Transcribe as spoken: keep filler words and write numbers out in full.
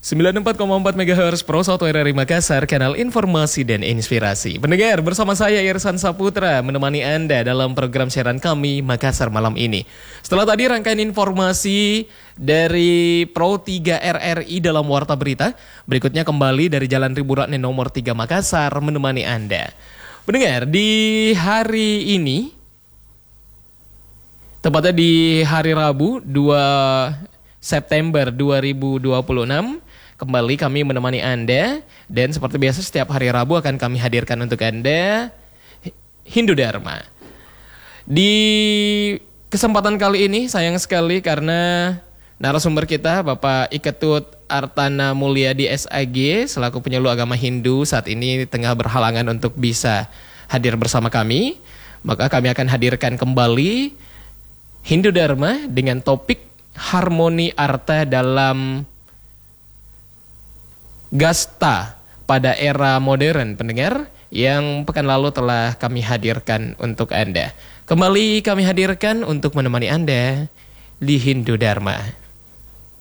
sembilan puluh empat koma empat megahertz Pro Soto R R I Makassar, kanal informasi dan inspirasi. Pendengar, bersama saya Irsan Saputra menemani Anda dalam program siaran kami Makassar malam ini. Setelah tadi rangkaian informasi dari Pro tiga R R I dalam Warta Berita, berikutnya kembali dari Jalan Riburatne nomor tiga Makassar menemani Anda. Pendengar, di hari ini, tepatnya di hari Rabu dua September dua ribu dua puluh enam, kembali kami menemani Anda. Dan seperti biasa setiap hari Rabu akan kami hadirkan untuk Anda Hindu Dharma. Di kesempatan kali ini sayang sekali karena narasumber kita Bapak Iketut Artana Mulyadi S A G selaku penyuluh agama Hindu saat ini tengah berhalangan untuk bisa hadir bersama kami. Maka kami akan hadirkan kembali Hindu Dharma dengan topik harmoni arta dalam Gasta pada era modern, pendengar, yang pekan lalu telah kami hadirkan untuk Anda. Kembali kami hadirkan untuk menemani Anda di Hindu Dharma.